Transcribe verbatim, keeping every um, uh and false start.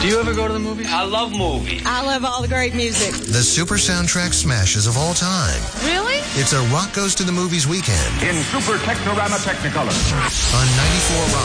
Do you ever go to the movies? I love movies. I love all the great music. The super soundtrack smashes of all time. Really? It's a Rock Goes to the Movies weekend In Super Technorama Technicolor. on ninety-four Rock.